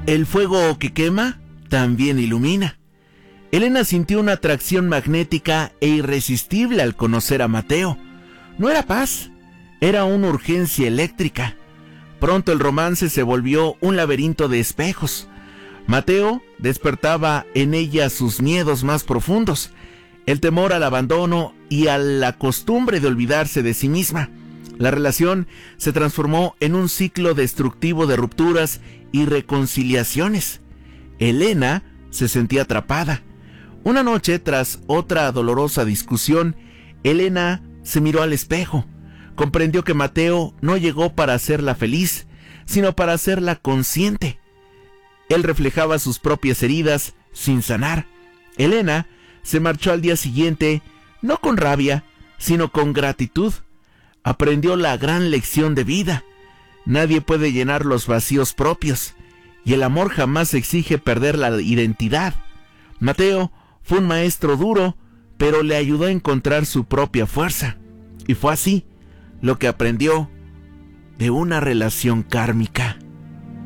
El fuego que quema también ilumina. Elena sintió una atracción magnética e irresistible al conocer a Mateo. No era paz, era una urgencia eléctrica. Pronto el romance se volvió un laberinto de espejos. Mateo despertaba en ella sus miedos más profundos, el temor al abandono y a la costumbre de olvidarse de sí misma. La relación se transformó en un ciclo destructivo de rupturas y reconciliaciones. Elena se sentía atrapada. Una noche, tras otra dolorosa discusión, Elena se miró al espejo. Comprendió que Mateo no llegó para hacerla feliz, sino para hacerla consciente. Él reflejaba sus propias heridas sin sanar. Elena se marchó al día siguiente, no con rabia, sino con gratitud. Aprendió la gran lección de vida. Nadie puede llenar los vacíos propios, y el amor jamás exige perder la identidad. Mateo fue un maestro duro, pero le ayudó a encontrar su propia fuerza. Y fue así lo que aprendió de una relación kármica.